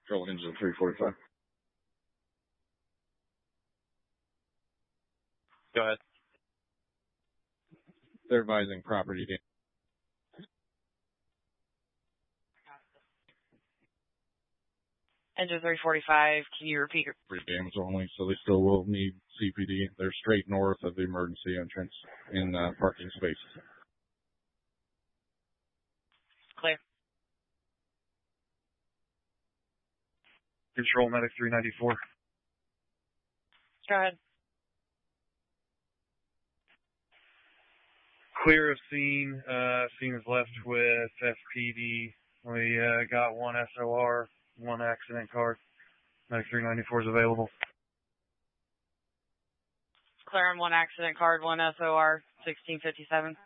Control engine 345. Go ahead. They're advising property damage. Engine 345, can you repeat? Property damage only, so they still will need CPD. They're straight north of the emergency entrance in parking spaces. Clear. Control Medic 394. Go ahead. Clear of scene. Scene is left with FPD. We got one SOR, one accident card. Medic 394 is available. Clear on one accident card, one SOR, 1657.